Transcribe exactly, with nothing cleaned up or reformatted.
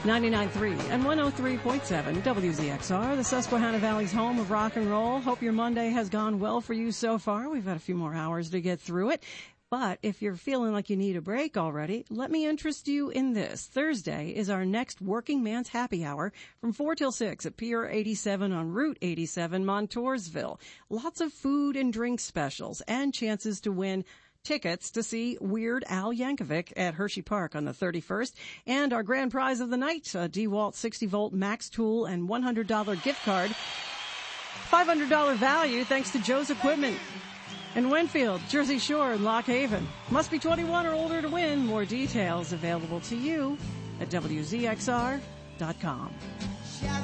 ninety-nine point three and one oh three point seven W Z X R, the Susquehanna Valley's home of rock and roll. Hope your Monday has gone well for you so far. We've got a few more hours to get through it. But if you're feeling like you need a break already, let me interest you in this. Thursday is our next Working Man's Happy Hour from four till six at Pier eighty-seven on Route eighty-seven, Montoursville. Lots of food and drink specials and chances to win tickets to see Weird Al Yankovic at Hershey Park on the thirty-first. And our grand prize of the night, a DeWalt sixty volt Max Tool and one hundred dollars gift card. five hundred dollars value thanks to Joe's Equipment in Winfield, Jersey Shore, and Lock Haven. Must be twenty-one or older to win. More details available to you at W Z X R dot com.